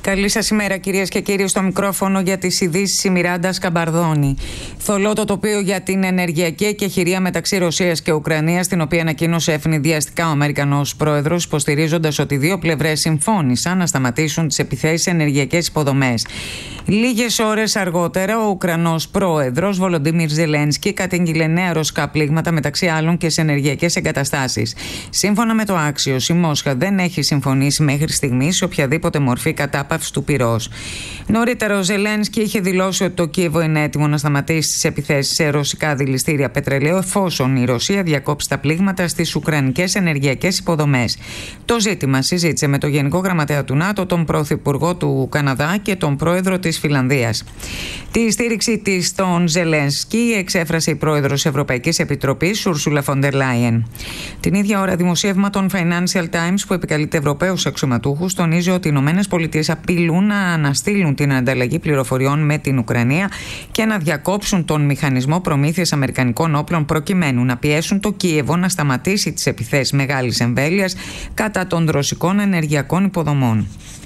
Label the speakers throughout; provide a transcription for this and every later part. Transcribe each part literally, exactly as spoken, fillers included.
Speaker 1: Καλή σας ημέρα, κυρίες και κύριοι. Στο μικρόφωνο για τις ειδήσεις η Μιράντα Σκαμπαρδόνη. Θολό το τοπίο για την ενεργειακή εκεχηρία μεταξύ Ρωσίας και Ουκρανίας, την οποία ανακοίνωσε ευνηδιαστικά ο Αμερικανός πρόεδρος, υποστηρίζοντας ότι οι δύο πλευρές συμφώνησαν να σταματήσουν τις επιθέσεις σε ενεργειακές υποδομές. Λίγες ώρες αργότερα, ο Ουκρανός πρόεδρος Βολοντίμιρ Ζελένσκι κατήγγειλε νέα ρωσικά πλήγματα, μεταξύ άλλων και σε ενεργειακές εγκαταστάσεις. Σύμφωνα με το Axios, η Μόσχα δεν έχει συμφωνήσει μέχρι στιγμής σε οποιαδήποτε μορφή κατάπαυση του πυρός. Νωρίτερα, ο Ζελένσκι είχε δηλώσει ότι το Κίεβο είναι έτοιμο να σταματήσει τις επιθέσεις σε ρωσικά δηληστήρια πετρελαίου, εφόσον η Ρωσία διακόψει τα πλήγματα στις ουκρανικές ενεργειακές υποδομές. Το ζήτημα συζήτησε με τον Γενικό Γραμματέα του ΝΑΤΟ, τον Πρωθυπουργό του Καναδά και τον Πρόεδρο της Φιλανδίας. Τη στήριξη της στον Ζελένσκι εξέφρασε η Πρόεδρος Ευρωπαϊκής Επιτροπής, Ούρσουλα φον ντερ Λάιεν. Την ίδια ώρα, δημοσίευμα των Financial Times, που επικαλείται Ευρωπαίους αξιωματούχους, τονίζει ότι οι ΗΠΑ απειλούν να αναστείλουν την ανταλλαγή πληροφοριών με την Ουκρανία και να διακόψουν τον μηχανισμό προμήθειας αμερικανικών όπλων, προκειμένου να πιέσουν το Κίεβο να σταματήσει τις επιθέσεις μεγάλης εμβέλειας κατά των ρωσικών ενεργειακών υποδομών.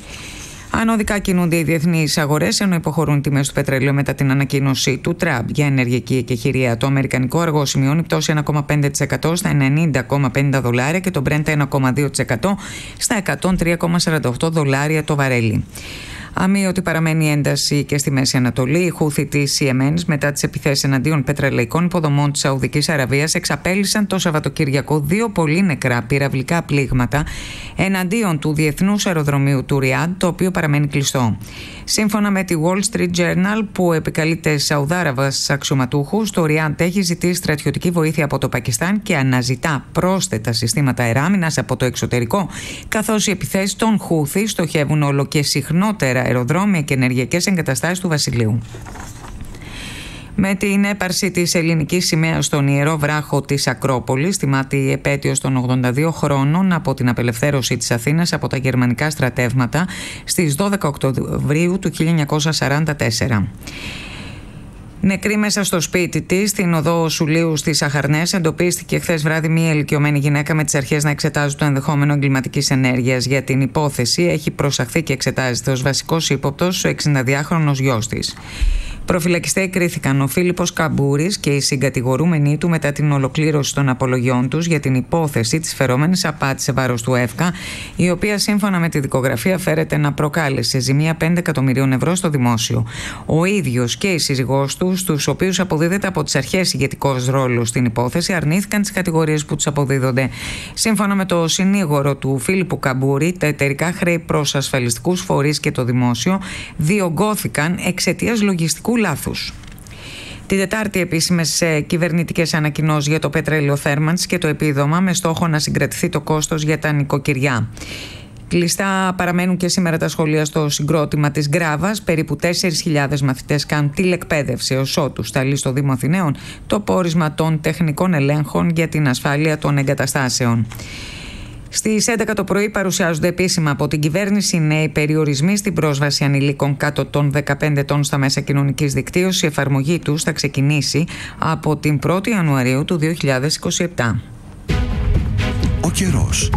Speaker 1: Ανωδικά κινούνται οι διεθνείς αγορές, ενώ υποχωρούν τιμές του πετρελαίου μετά την ανακοίνωση του Τραμπ για ενεργειακή εκεχηρία. Το αμερικανικό αργό σημειώνει πτώση ένα κόμμα πέντε τοις εκατό στα ενενήντα κόμμα πενήντα δολάρια και το Brent ένα κόμμα δύο τοις εκατό στα εκατόν τρία κόμμα σαράντα οκτώ δολάρια το βαρέλι. Αμείωτη παραμένει η ένταση και στη Μέση Ανατολή. Οι Χούθι της Ιεμένης, μετά τις επιθέσεις εναντίον πετρελαϊκών υποδομών της Σαουδικής Αραβίας, εξαπέλυσαν το Σαββατοκύριακο δύο πολύ νεκρά πυραυλικά πλήγματα εναντίον του διεθνούς αεροδρομίου του Ριάντ, το οποίο παραμένει κλειστό. Σύμφωνα με τη Wall Street Journal, που επικαλείται Σαουδάραβας αξιωματούχους, το Ριάντ έχει ζητήσει στρατιωτική βοήθεια από το Πακιστάν και αναζητά πρόσθετα συστήματα αεράμινας από το εξωτερικό, καθώς οι επιθέσεις των Χούθι στοχεύουν όλο και συχνότερα αεροδρόμια και ενεργειακές εγκαταστάσεις του Βασιλείου. Με την έπαρση της ελληνικής σημαίας στον Ιερό Βράχο της Ακρόπολης, τιμάται η επέτειος των ογδόντα δύο χρόνων από την απελευθέρωση της Αθήνας από τα γερμανικά στρατεύματα στις δώδεκα Οκτωβρίου του χίλια εννιακόσια σαράντα τέσσερα. Νεκρή μέσα στο σπίτι της, στην οδό Σουλίου στις Αχαρνές, εντοπίστηκε χθες βράδυ μία ηλικιωμένη γυναίκα με τις αρχές να εξετάζουν το ενδεχόμενο εγκληματικής ενέργειας. Για την υπόθεση έχει προσαχθεί και εξετάζεται ως βασικός ύποπτος ο εξηνταδυάχρονος γιος της. Προφυλακιστέοι κρίθηκαν ο Φίλιππος Καμπούρης και οι συγκατηγορούμενοι του μετά την ολοκλήρωση των απολογιών τους για την υπόθεση της φερόμενης απάτης σε βάρος του ΕΦΚΑ, η οποία σύμφωνα με τη δικογραφία φέρεται να προκάλεσε ζημία πέντε εκατομμυρίων ευρώ στο δημόσιο. Ο ίδιος και η σύζυγός του, στους οποίους αποδίδεται από τις αρχές ηγετικός ρόλος στην υπόθεση, αρνήθηκαν τις κατηγορίες που τους αποδίδονται. Σύμφωνα με το συνήγορο του Φίλιππου Καμπούρη, τα εταιρικά χρέη προς ασφαλιστικούς φορείς και το δημόσιο διωγγώθηκαν εξαιτίας λογιστικού λάθους. Την Τετάρτη, επίσημες κυβερνητικές ανακοινώσεις για το πετρέλαιο θέρμανσης και το επίδομα, με στόχο να συγκρατηθεί το κόστος για τα νοικοκυριά. Κλειστά παραμένουν και σήμερα τα σχολεία στο συγκρότημα της Γκράβας. Περίπου τέσσερις χιλιάδες μαθητές κάνουν τηλεκπαίδευση έως ότου σταλεί στο Δήμο Αθηναίων το πόρισμα των τεχνικών ελέγχων για την ασφάλεια των εγκαταστάσεων. Στις έντεκα το πρωί παρουσιάζονται επίσημα από την κυβέρνηση νέοι περιορισμοί στην πρόσβαση ανηλίκων κάτω των δεκαπέντε ετών στα μέσα κοινωνικής δικτύωσης. Η εφαρμογή τους θα ξεκινήσει από την πρώτη Ιανουαρίου του δύο χιλιάδες είκοσι επτά.
Speaker 2: Ο καιρός.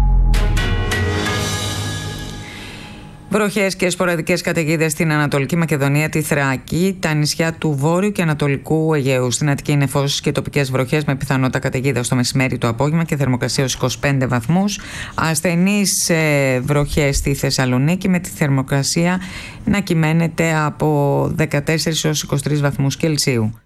Speaker 1: Βροχές και σποραδικές καταιγίδες στην Ανατολική Μακεδονία, τη Θράκη, τα νησιά του Βόρειου και Ανατολικού Αιγαίου. Στην Αττική νεφώσεις και τοπικές βροχές με πιθανότητα καταιγίδα στο μεσημέρι, το απόγευμα και θερμοκρασία ως είκοσι πέντε βαθμούς. Ασθενείς ε, βροχές στη Θεσσαλονίκη με τη θερμοκρασία να κυμαίνεται από δεκατέσσερις έως είκοσι τρεις βαθμούς Κελσίου.